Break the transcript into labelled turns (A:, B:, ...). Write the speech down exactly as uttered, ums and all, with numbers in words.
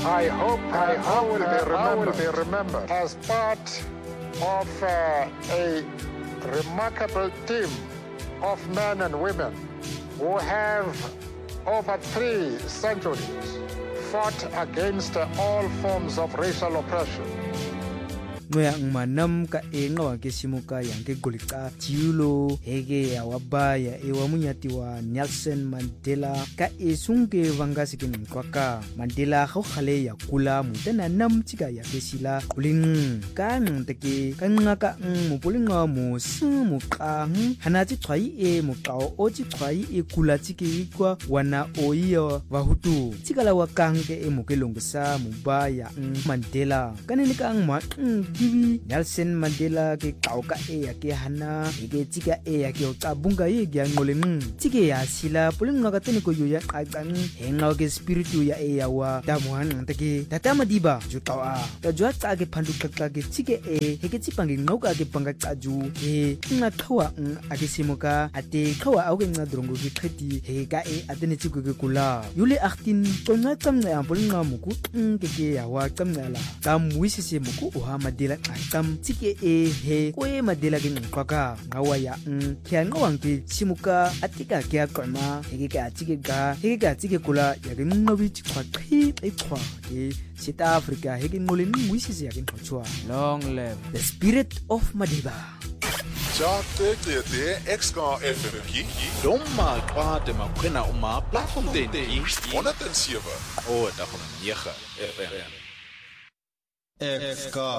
A: I hope I, I, will, be I will be remembered as part of uh, a remarkable team of men and women who have over three centuries fought against all forms of racial oppression.
B: Ngoya ngmanam ka enga ke simuka yang ke golika tiulo hege ya wabaya e wa munyati wa Nelson Mandela ka esunge vangasi ke nkwaka Mandela go khale ya kula mutana nam tika ya besila kuling ka nteke ka ngaka mo polinga mo mo ka hanati tshwai e mo kao o tsi tshwai e kula tsike kwa wana oiyo wa hutu tikala wa kange e mo kelongsa mo ba ya Mandela kanene ka ngma Divi Nelson Mandela ke kauka e ya ke hana ke tika e ya ke tabunga ye ke ngoleng tike ya sila pulinga ka tene ko ya qaqang henga ke spiritu ya e ya wa damuhan take tatama diba jutawa ta jwa tsa ke phandu qaqqa ke tike e ke tsipangi ngoka ke panga qaju e nga qhawa a ke simoka ate qhawa a ke nga drongo ke qheti he ka e atene tsiko ke kula yule eighteen tsonga tsamna ya pulinga muku ke ke ya wa tsamnala ka muisise muku o ha Mandela kam tike e he ko e Mandela ke nqaka ngawa ya n kya ngawang ke simuka atika kya koma he ke atike ga he ke atike kula ya ke ngobi tshwa qhi e tshwa ke South Africa he ke ngole ngwisise ya ke nqotshwa long live the spirit of Madiba.
C: Jate te Exka F M ki doma kwa te makwena uma platform den one oh seven o ta nine F M Exka